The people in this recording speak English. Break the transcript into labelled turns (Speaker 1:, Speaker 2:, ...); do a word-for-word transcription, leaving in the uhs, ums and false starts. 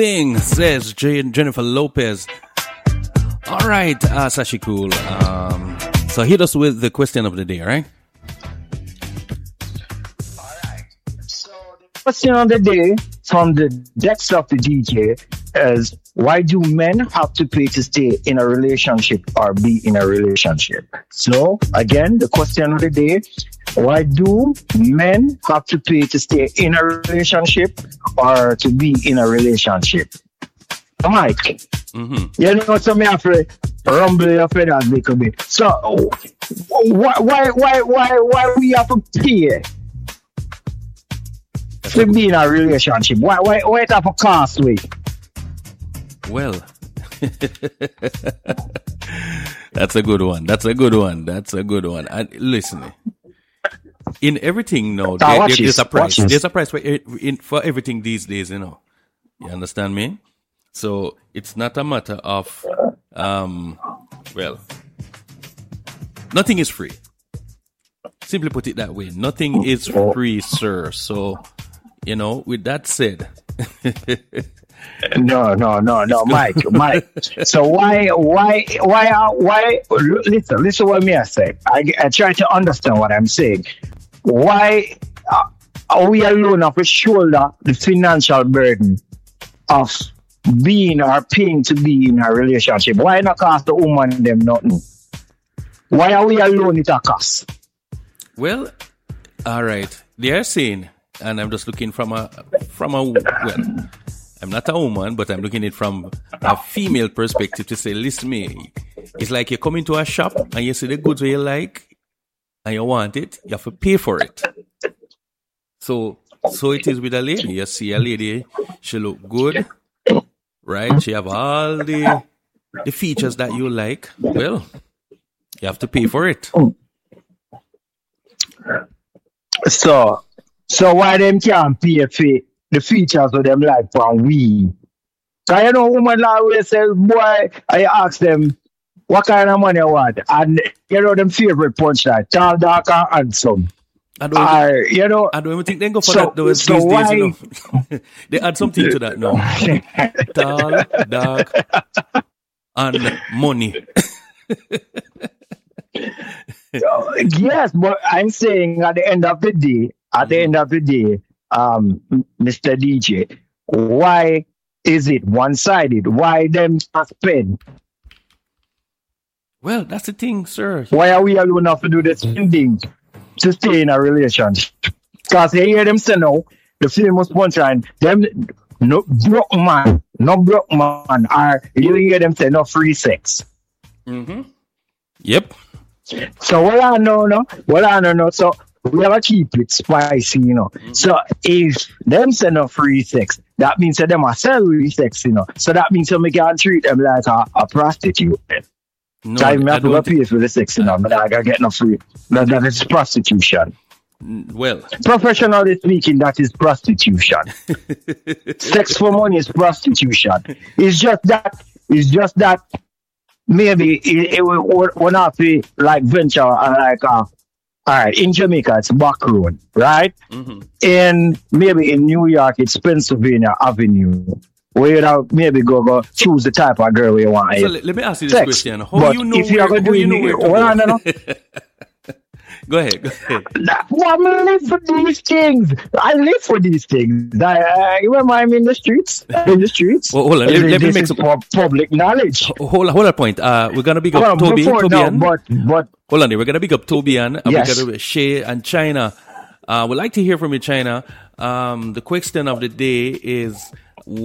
Speaker 1: thing, says Jen- Jennifer Lopez. All right, uh, Sashi Cool. Um, so hit us with the question of the day, right?
Speaker 2: Question of the day from the decks of the D J is, why do men have to pay to stay in a relationship or be in a relationship? So again, the question of the day, why do men have to pay to stay in a relationship or to be in a relationship? Mike, mm-hmm. you know, so me have to rumble your feathers a little bit. So why, why, why, why, why we have to pay to be in a relationship? Why, why, why it have a cost with?
Speaker 1: Well, that's a good one. That's a good one. That's a good one. And listen, in everything now, there, there, there's a price. There's a price for in, for everything these days. You know, you understand me? So it's not a matter of, um, well, nothing is free. Simply put it that way. Nothing is free, sir. So, you know, with that said.
Speaker 2: No, no, no, no, Mike, Mike. So why, why, why, why? Listen, listen. What me I say. I, I try to understand what I'm saying. Why uh, are we alone have to shoulder the financial burden of being or paying to be in a relationship? Why not cost the woman them nothing? Why are we alone it a cost?
Speaker 1: Well, all right. They are saying, and I'm just looking from a from a well. I'm not a woman, but I'm looking at it from a female perspective to say, listen me, it's like you come into a shop and you see the goods where you like and you want it, you have to pay for it. So, so it is with a lady. You see a lady, she look good, right? She have all the, the features that you like. Well, you have to pay for it.
Speaker 2: So, so why them can't pay for the features of them like from we? Because you know, women always say, boy, I ask them, what kind of money you want? And you know, them favorite punchline, tall, dark, and handsome.
Speaker 1: I don't,
Speaker 2: uh, you know,
Speaker 1: I don't even think they go for
Speaker 2: so,
Speaker 1: that those
Speaker 2: so
Speaker 1: these
Speaker 2: why,
Speaker 1: days, you know. They add something to that now. Tall, dark, and money.
Speaker 2: Yes, but I'm saying at the end of the day, at the end of the day, Um, Mister D J, why is it one-sided? Why them spend?
Speaker 1: Well, that's the thing, sir.
Speaker 2: Why are we alone enough to do the spending to stay in a relationship? Because they hear them say no, the famous punchline, them no broke man, no broke man, or you hear them say no free sex.
Speaker 1: Mm-hmm. Yep.
Speaker 2: So what I know, no, what I know, no, so we have to keep it spicy, you know. Mm-hmm. So if them say no free sex, that means that them are sell free sex, you know. So that means that we can treat them like a, a prostitute. No, so I have to pay for the sex, you know, but I can get no free. That, that is prostitution.
Speaker 1: Well,
Speaker 2: professionally speaking, that is prostitution. Sex for money is prostitution. It's just that, it's just that maybe it, it will will not be like venture and like uh, all right, in Jamaica, it's back road, right? Mm-hmm. And maybe in New York, it's Pennsylvania Avenue. Where you maybe go, go choose the type of girl you want.
Speaker 1: So let, let me ask you this
Speaker 2: sex.
Speaker 1: question. How
Speaker 2: But
Speaker 1: you know
Speaker 2: if
Speaker 1: where,
Speaker 2: you're going to do
Speaker 1: you know where to go?
Speaker 2: No, no.
Speaker 1: Go ahead, go ahead.
Speaker 2: Well, I live for these things. I live for these things. I, I, you remember I'm in the streets? In the streets?
Speaker 1: Well, hold on, let, let me make some
Speaker 2: public knowledge.
Speaker 1: Hold on, hold on a point. Uh, we're going to big up
Speaker 2: well,
Speaker 1: Toby.
Speaker 2: Before,
Speaker 1: Toby
Speaker 2: no,
Speaker 1: and,
Speaker 2: but, but,
Speaker 1: hold on, we're going to big up Toby and
Speaker 2: yes.
Speaker 1: we're going to Shay and China. Uh, we'd like to hear from you, China. Um, the question of the day is,